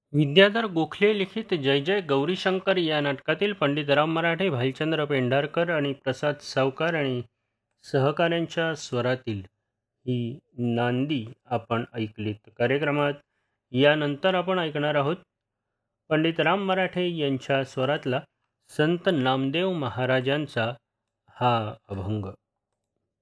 विद्याधर गोखले लिखित जय जय गौरीशंकर या नाटकातील पंडित राम मराठे, भालचंद्र पेंढारकर आणि प्रसाद सावकार आणि सहकाऱ्यांच्या स्वरातील ही नांदी आपण ऐकलीत. कार्यक्रमात यानंतर आपण ऐकणार आहोत पंडित राम मराठे यांच्या स्वरातला संत नामदेव महाराजांचा हा अभंग.